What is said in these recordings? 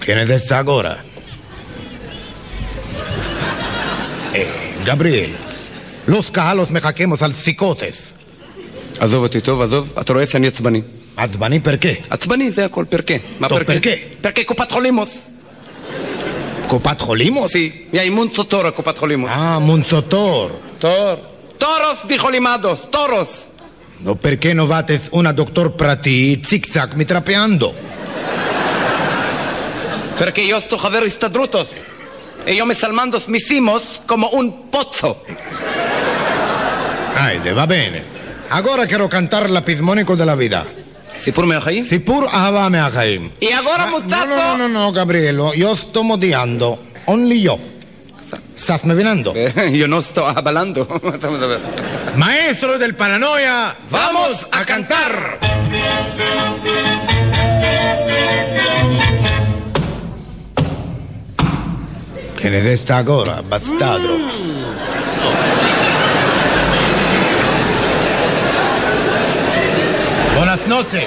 ¿Quién es esta ahora? גבריאל, los קהלות מחכים על פסיקותס. עזוב אותי, טוב, עזוב. אתה רואה שאני עצבני. עצבני פרקה? עצבני, זה הכל, פרקה. מה טוב, פרקה? פרקה. פרקה קופת חולימוס. קופת חולימוס? Sí, y hay Munzotor a קופת חולימוס. Munzotor. Toros, dijo Limados, toros. No, perché no vates una doctor prati zig-zag mitrapeando? Perché io sto חבר הסתדרותוס. Ellos me salmandos mis himos como un pozzo. Va bene. Agora quiero cantar la pismonico della vita. סיפור מהחיים? סיפור אהבה מהחיים. Y ahora muchacho. No, Gabrielo, yo sto modiando. Only yo. ¿Estás mevinando? Yo no estoy hablando. Maestro del Paranoia, vamos a cantar. ¿Quién es esta ahora, bastardo? Buenas noches.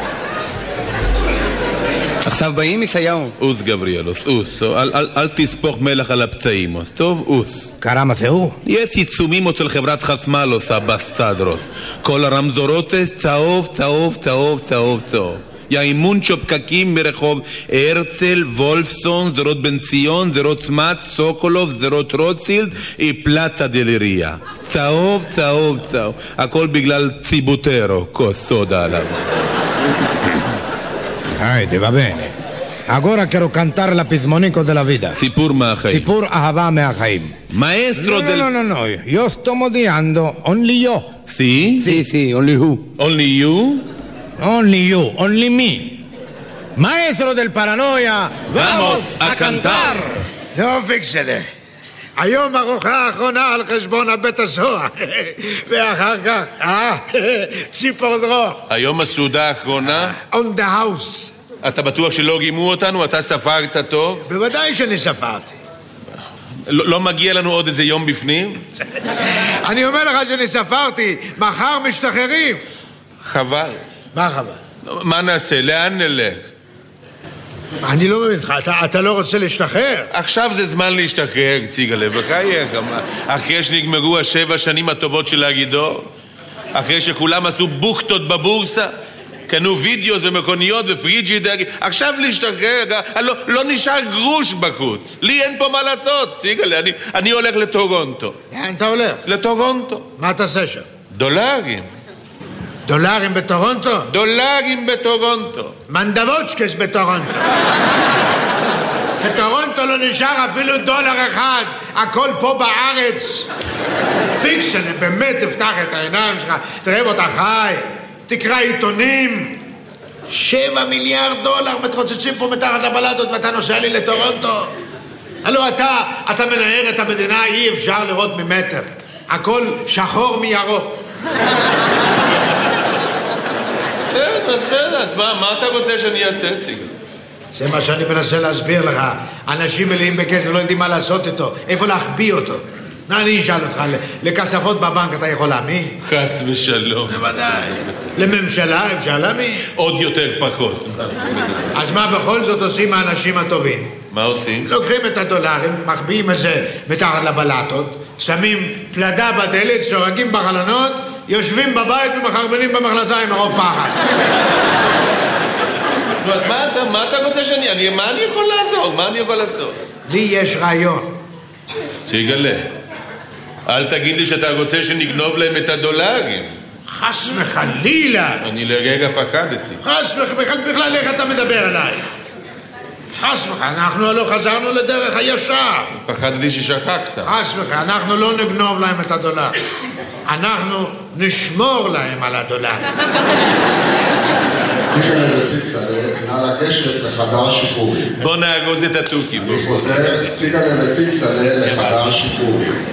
עכשיו באים ישעיהו. אוס גבריאלוס, אוס. אל תספוך מלח על הפצעים, טוב, אוס. קרמה זהו? יש עיצומים אצל חברת חסמלוס, הבסטדרוס. כל הרמזורותס צהוב, צהוב, צהוב, צהוב, צהוב. יאימונצ'ו פקקים ברחוב הרצל, וולפסון, זרות בן ציון, זרות צמת, סוקולוב, זרות רוטשילד, פלצה דלריה. צהוב, צהוב, צהוב. הכל בגלל ציבוטרו, כוס סודה עליו. va bene. Agora quiero cantar la pismonico della vita. סיפור מהחיים. סיפור אהבה מהחיים. Maestro del... No. Yo sto modiando. Only yo. Sí? Sí, only who? Only you? Only you. Only me. Maestro del Paranoia, vamos a cantar. יופי כשלה. היום ארוחה האחרונה על חשבון הבית הסוהר. ואחר כך, ציפור דרוך. היום הסעודה האחרונה? On the house. אתה בטוח שלא גימו אותנו? אתה ספרת טוב? בוודאי שאני ספרתי. לא מגיע לנו עוד איזה יום בפנים? אני אומר לך שאני ספרתי. מחר משתחררים. חבל. מה חבל? מה נעשה? לאן נלך? אני לא מבין לך, אתה לא רוצה להשתחרר? עכשיו זה זמן להשתחרר, ציגלה, בחייך. אחרי שנגמרו 7 השנים הטובות של הגידור, אחרי שכולם עשו בוכטות בבורסה, קנו וידאוס ומכוניות ופריג'ידר, עכשיו להשתחרר, לא נשאר גרוש בחוץ. לי אין פה מה לעשות, ציגלה, אני הולך לטורונטו. לאן אתה הולך? לטורונטו. מה תעשה שם? דולרים. דולרים בטורונטו? דולרים בטורונטו. מנדבוצ'קס בטורונטו. בטורונטו לא נשאר אפילו דולר אחד. הכל פה בארץ. פיקשן, באמת תפתח את העיניים שלך. תראה אותה חי. תקרא עיתונים. 7 מיליארד דולר מתרוצצים פה מתחת לבלטות ואתה נוסע לי לטורונטו. הלוא אתה מנהר את המדינה, אי אפשר לראות ממטר. הכל שחור מירוק. בסדר, אז מה אתה רוצה שאני אעשה, ציגל? זה מה שאני מנסה להסביר לך. אנשים מלאים בכסף לא יודעים מה לעשות איתו, איפה להחביא אותו. אני אשאל אותך, לכספות בבנק אתה יכול להאמין? חס ושלום. בוודאי. לממשלה אפשר להאמין? עוד יותר פחות. אז מה בכל זאת עושים האנשים הטובים? מה עושים? לוקחים את הדולרים, מחביאים את זה מתחת לבלטות, שמים פלדה בדלת, שורגים בחלונות, יושבים בבית ומחרבנים במכנסיים מרוב פחד. אז מה אתה רוצה שאני... מה אני יכול לעזור? מה אני יכול לעשות? לי יש רעיון. ציגלה, אל תגיד לי שאתה רוצה שנגנוב להם את הדולרים. חס וחלילה. אני לרגע פחדתי. חס וחלילה, בכלל איך אתה מדבר עליי? חס וחלילה, אנחנו לא חזרנו לדרך הישר. פחדתי ששכחת. חס וחלילה, אנחנו לא נגנוב להם את הדולר. אנחנו נשמור להם על הדולר. ציגלה ופיקסלה, נא לגשת לחדר שחרורים. בוא נאגוז את התוכים. אני חוזר, ציגלה ופיקסלה לחדר שחרורים.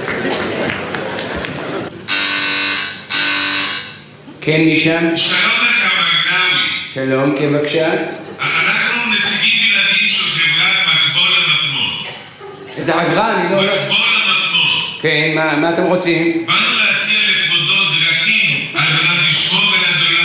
כן, משם? שלום לך מגנאווי. שלום, כן, בבקשה. אנחנו נציגים בלעדיים של חברת מקבול המטמון. איזה חברה? אני לא... מקבול המטמון. כן, מה אתם רוצים? באנו